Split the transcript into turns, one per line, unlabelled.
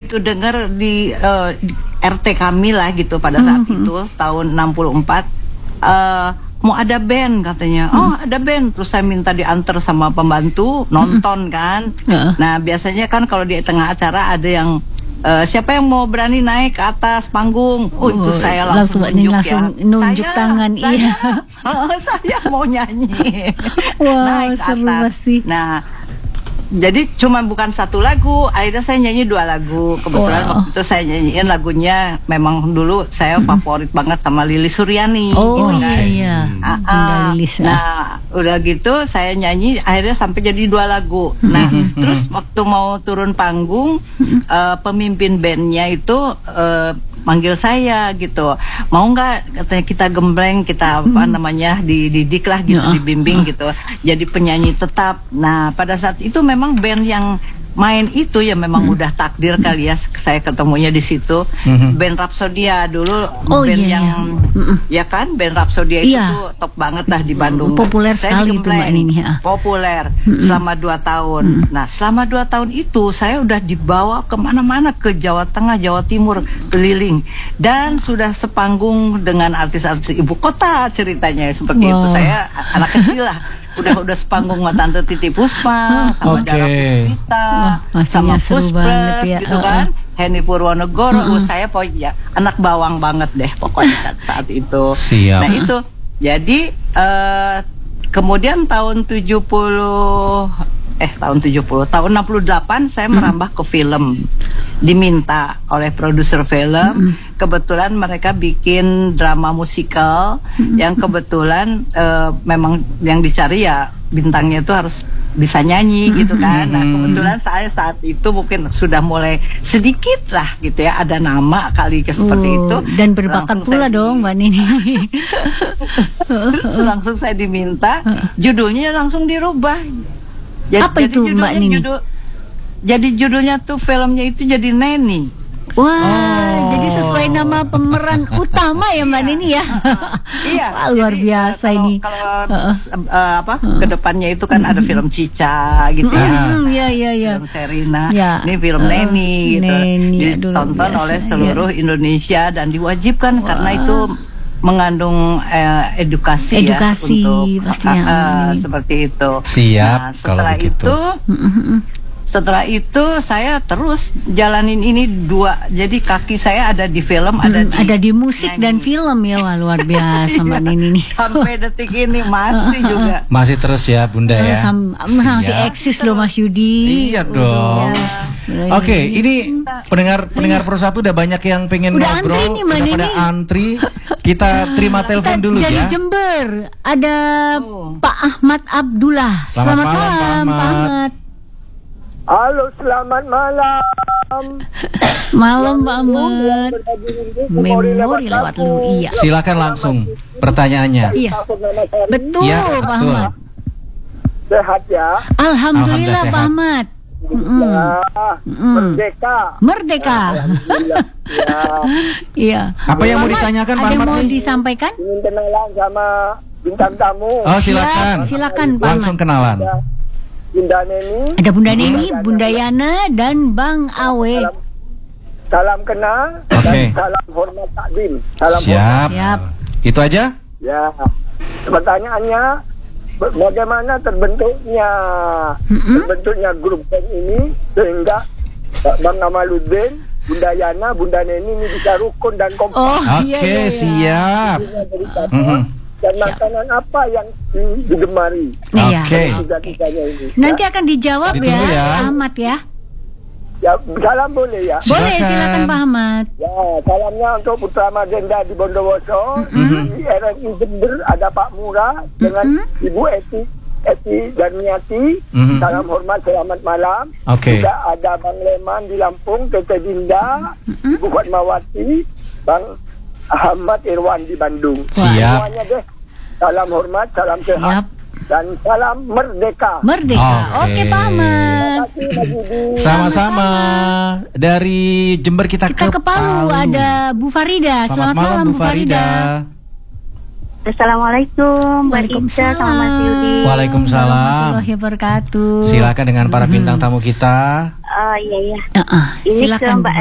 begitu dengar di RT kami lah gitu pada saat itu tahun 64 mau ada band katanya. Oh, ada band. Terus saya minta diantar sama pembantu nonton kan. Nah, biasanya kan kalau di tengah acara ada yang siapa yang mau berani naik ke atas panggung? Oh, itu saya langsung
nunjuk tangan. Iya.
Saya mau nyanyi.
Wow,
naik ke
seru
atas.
pasti.
Nah, jadi cuma bukan satu lagu, akhirnya saya nyanyi 2 lagu. Kebetulan waktu itu saya nyanyiin lagunya memang dulu saya favorit banget sama Lilis Suryani.
Oh
gitu kan.
iya.
Nah, udah gitu saya nyanyi akhirnya sampai jadi 2 lagu. Nah, terus waktu mau turun panggung, pemimpin bandnya itu manggil saya gitu, mau nggak katanya kita gembleng, kita apa namanya dididik lah gitu, dibimbing gitu, jadi penyanyi tetap. Nah, pada saat itu memang band yang main itu ya memang udah takdir kali ya, saya ketemunya di situ. Band Rapsodia dulu, band yang ya kan, band Rapsodia itu tuh top banget lah di Bandung.
Populer sekali itu Mbak Nini.
Populer selama 2 tahun. Nah, selama 2 tahun itu saya udah dibawa kemana-mana, ke Jawa Tengah, Jawa Timur, keliling, dan sudah sepanggung dengan artis-artis ibu kota ceritanya seperti itu. Saya anak kecil lah. Udah sepanggung sama Tante Titi Puspa, sama Dara Puspita, sama Puspres ya, gitu kan, Henny Purwonegoro. Saya pokoknya anak bawang banget deh pokoknya saat itu.
Siap.
Nah itu, jadi kemudian tahun 68 saya merambah ke film, diminta oleh produser film. Kebetulan mereka bikin drama musikal yang kebetulan memang yang dicari ya bintangnya itu harus bisa nyanyi gitu kan. Nah, kebetulan saya saat itu mungkin sudah mulai sedikit lah gitu ya, ada nama kali seperti itu,
dan berbakat pula dong Mbak Nini.
Terus langsung saya diminta, judulnya langsung dirubah.
Apa itu Mbak Nini?
Jadi judulnya tuh filmnya itu jadi Neni.
Wah, jadi sesuai nama pemeran utama ya Mbak Nini ya.
Iya.
Wah, luar biasa ini.
Kalau kedepannya itu kan ada film Cica gitu ya.
Iya.
Film Serina.
Ya.
Ini film Neni gitu. Ditonton oleh seluruh Indonesia dan diwajibkan karena itu mengandung edukasi ya untuk
pastinya,
seperti itu.
Siap.
Nah, setelah itu saya terus jalanin ini 2. Jadi kaki saya ada di film, ada di
musik nyanyi dan film ya. Wah, luar biasa Mbak Nini nih.
Sampai detik ini masih juga.
Masih terus ya Bunda ya.
Masih eksis loh Mas Yudi.
Iya dong. Oke, ini pendengar Pro 1 udah banyak yang pengen ngobrol, udah pada antri. Kita terima telepon dulu ya.
Dari Jember ada Pak Ahmad Abdullah. Selamat malam Pak Ahmad.
Halo, selamat malam.
Malam Pak Ahmad. Memori lewat lu. Iya.
Silakan langsung pertanyaannya.
Iya. Betul
ya,
Pak Ahmad.
Sehat ya.
Alhamdulillah Pak Ahmad. Merdeka. Iya.
Apa yang mau ditanyakan Pak Ahmad?
Ada mau disampaikan?
Ingin kenalan sama bintang tamu.
Oh, silakan.
Silakan Pak Ahmad.
Langsung kenalan.
Bunda Neni.
Ada Bunda Neni, Bunda Yana, dan Bang Awe.
Salam kenal dan salam hormat takdim.
Siap. Itu aja?
Ya. Pertanyaannya, bagaimana terbentuknya grup band ini sehingga Bang Amaluddin, Bunda Yana, Bunda Neni ini bisa rukun dan kompak.
Oke, siap.
Dan makanan apa yang digemari?
Oke.
Nanti akan dijawab ya Pak Ahmad ya.
Ya, salam boleh ya?
Boleh, silakan Pak Ahmad.
Ya, salamnya untuk Putra Magenda di Bondowoso, di RRI Jember ada Pak Mura dengan Ibu Eti dan Miati. Salam hormat, selamat malam. Juga ada Bang Leman di Lampung, Tete Dinda, Ibu Fatmawati, Bang Ahmad Irwan di Bandung.
Siap.
Semuanya deh. Salam hormat, salam sehat, dan salam merdeka.
Oke Pak Ahmad.
Sama-sama. Dari Jember kita ke
Palu. Ada Bu Farida. Selamat malam Bu Farida.
Assalamualaikum, Waalaikumsalam, sama Mas Yudi.
Waalaikumsalam.
Warahmatullahi wabarakatuh.
Silakan dengan para bintang tamu kita.
Iya.
Silakan Mbak